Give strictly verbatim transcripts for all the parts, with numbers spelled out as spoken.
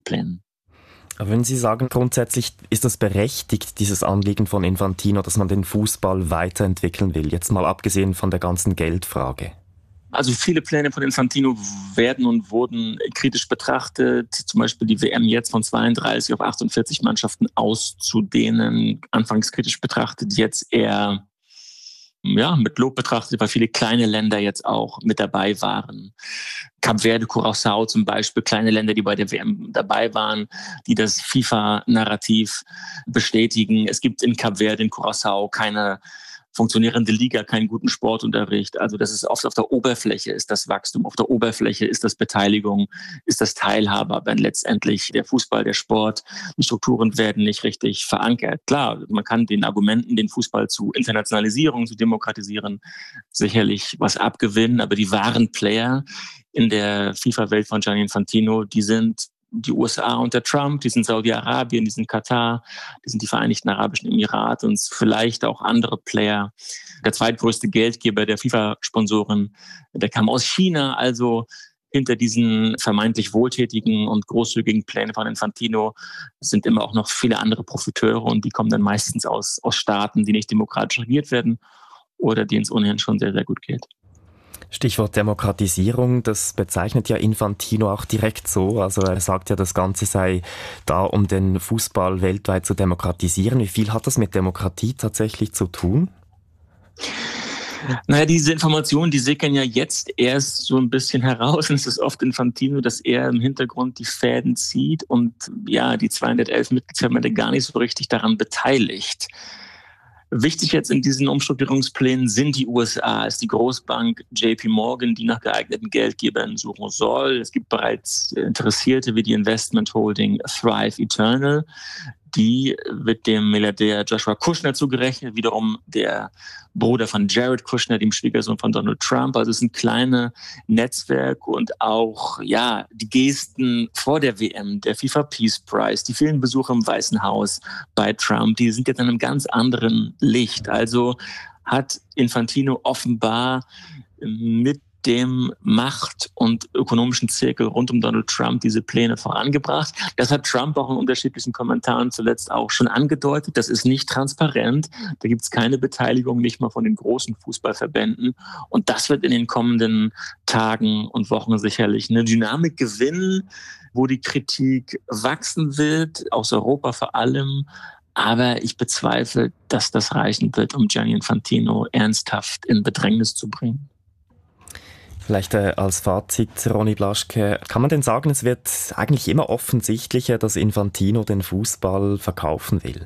Plänen. Aber wenn Sie sagen, grundsätzlich ist das berechtigt, dieses Anliegen von Infantino, dass man den Fußball weiterentwickeln will, jetzt mal abgesehen von der ganzen Geldfrage. Also viele Pläne von Infantino werden und wurden kritisch betrachtet. Zum Beispiel die W M jetzt von zweiunddreißig auf achtundvierzig Mannschaften auszudehnen. Anfangs kritisch betrachtet, jetzt eher ja, mit Lob betrachtet, weil viele kleine Länder jetzt auch mit dabei waren. Kap Verde, Curaçao zum Beispiel, kleine Länder, die bei der W M dabei waren, die das FIFA-Narrativ bestätigen. Es gibt in Kap Verde, in Curaçao keine funktionierende Liga, keinen guten Sportunterricht. Also das ist oft auf der Oberfläche, ist das Wachstum, auf der Oberfläche ist das Beteiligung, ist das Teilhabe, aber letztendlich der Fußball, der Sport, die Strukturen werden nicht richtig verankert. Klar, man kann den Argumenten, den Fußball zu internationalisieren, zu demokratisieren, sicherlich was abgewinnen, aber die wahren Player in der FIFA-Welt von Gianni Infantino, die sind die U S A unter Trump, die sind Saudi-Arabien, die sind Katar, die sind die Vereinigten Arabischen Emirate und vielleicht auch andere Player. Der zweitgrößte Geldgeber der FIFA-Sponsoren, der kam aus China, also hinter diesen vermeintlich wohltätigen und großzügigen Plänen von Infantino sind immer auch noch viele andere Profiteure und die kommen dann meistens aus, aus Staaten, die nicht demokratisch regiert werden oder denen es ohnehin schon sehr, sehr gut geht. Stichwort Demokratisierung, das bezeichnet ja Infantino auch direkt so. Also er sagt ja, das Ganze sei da, um den Fußball weltweit zu demokratisieren. Wie viel hat das mit Demokratie tatsächlich zu tun? Naja, diese Informationen, die sickern ja jetzt erst so ein bisschen heraus. Und es ist oft Infantino, dass er im Hintergrund die Fäden zieht und ja, die zweihundertelf Mitgliedsverbände gar nicht so richtig daran beteiligt. Wichtig jetzt in diesen Umstrukturierungsplänen sind die U S A, ist die Großbank J P Morgan, die nach geeigneten Geldgebern suchen soll. Es gibt bereits Interessierte wie die Investment Holding Thrive Eternal. Die wird dem Milliardär Joshua Kushner zugerechnet, wiederum der Bruder von Jared Kushner, dem Schwiegersohn von Donald Trump. Also es sind kleine Netzwerke und auch ja die Gesten vor der W M, der FIFA Peace Prize, die vielen Besucher im Weißen Haus bei Trump, die sind jetzt in einem ganz anderen Licht. Also hat Infantino offenbar mit dem Macht- und ökonomischen Zirkel rund um Donald Trump diese Pläne vorangebracht. Das hat Trump auch in unterschiedlichen Kommentaren zuletzt auch schon angedeutet. Das ist nicht transparent. Da gibt es keine Beteiligung, nicht mal von den großen Fußballverbänden. Und das wird in den kommenden Tagen und Wochen sicherlich eine Dynamik gewinnen, wo die Kritik wachsen wird, aus Europa vor allem. Aber ich bezweifle, dass das reichen wird, um Gianni Infantino ernsthaft in Bedrängnis zu bringen. Vielleicht äh, als Fazit, Ronny Blaschke, kann man denn sagen, es wird eigentlich immer offensichtlicher, dass Infantino den Fußball verkaufen will?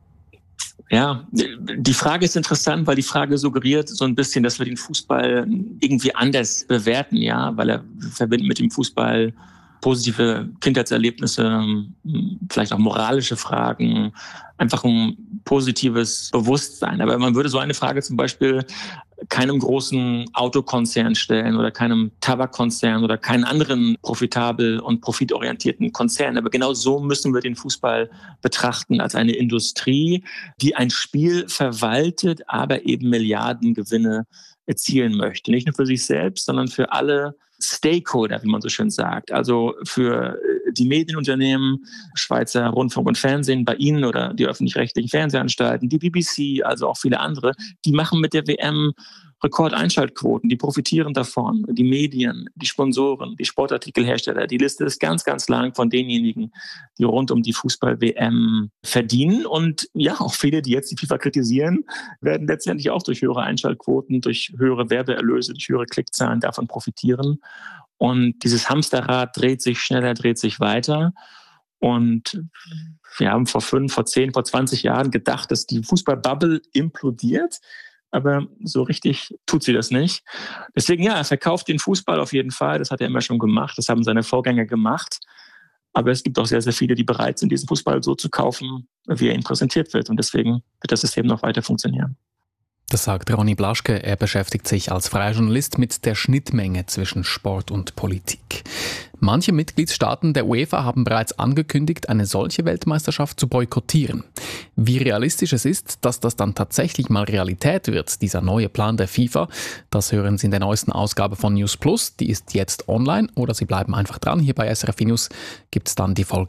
Ja, die Frage ist interessant, weil die Frage suggeriert so ein bisschen, dass wir den Fußball irgendwie anders bewerten, ja, weil er verbindet mit dem Fußball positive Kindheitserlebnisse, vielleicht auch moralische Fragen, einfach ein positives Bewusstsein. Aber man würde so eine Frage zum Beispiel keinem großen Autokonzern stellen oder keinem Tabakkonzern oder keinen anderen profitabel und profitorientierten Konzern. Aber genau so müssen wir den Fußball betrachten, als eine Industrie, die ein Spiel verwaltet, aber eben Milliardengewinne erzielen möchte. Nicht nur für sich selbst, sondern für alle Stakeholder, wie man so schön sagt. Also für die Medienunternehmen, Schweizer Rundfunk und Fernsehen bei Ihnen oder die öffentlich-rechtlichen Fernsehanstalten, die B B C, also auch viele andere, die machen mit der W M Rekordeinschaltquoten, die profitieren davon, die Medien, die Sponsoren, die Sportartikelhersteller. Die Liste ist ganz, ganz lang von denjenigen, die rund um die Fußball-W M verdienen. Und ja, auch viele, die jetzt die FIFA kritisieren, werden letztendlich auch durch höhere Einschaltquoten, durch höhere Werbeerlöse, durch höhere Klickzahlen davon profitieren. Und dieses Hamsterrad dreht sich schneller, dreht sich weiter. Und wir haben vor fünf, vor zehn, vor zwanzig Jahren gedacht, dass die Fußballbubble implodiert. Aber so richtig tut sie das nicht. Deswegen, ja, er verkauft den Fußball auf jeden Fall. Das hat er immer schon gemacht. Das haben seine Vorgänger gemacht. Aber es gibt auch sehr, sehr viele, die bereit sind, diesen Fußball so zu kaufen, wie er ihm präsentiert wird. Und deswegen wird das System noch weiter funktionieren. Das sagt Ronny Blaschke. Er beschäftigt sich als freier Journalist mit der Schnittmenge zwischen Sport und Politik. Manche Mitgliedstaaten der UEFA haben bereits angekündigt, eine solche Weltmeisterschaft zu boykottieren. Wie realistisch es ist, dass das dann tatsächlich mal Realität wird, dieser neue Plan der FIFA, das hören Sie in der neuesten Ausgabe von News Plus. Die ist jetzt online oder Sie bleiben einfach dran. Hier bei S R F News gibt es dann die Folge